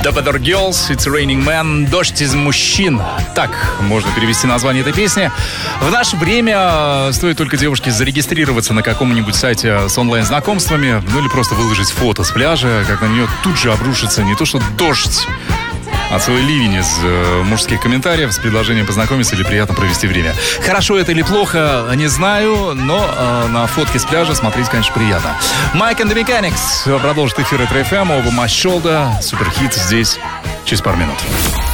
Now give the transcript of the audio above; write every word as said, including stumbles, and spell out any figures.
The Better Girls, It's Raining Men, Дождь из мужчин. Так можно перевести название этой песни. В наше время стоит только девушке зарегистрироваться на каком-нибудь сайте с онлайн-знакомствами, ну или просто выложить фото с пляжа, как на нее тут же обрушится не то что дождь, а целый ливень из э, мужских комментариев с предложением познакомиться или приятно провести время. Хорошо это или плохо, не знаю, но э, на фотке с пляжа смотреть, конечно, приятно. Mike and the Mechanics продолжит эфир Ретро эф эм, оба Much Shoulder, суперхит здесь через пару минут.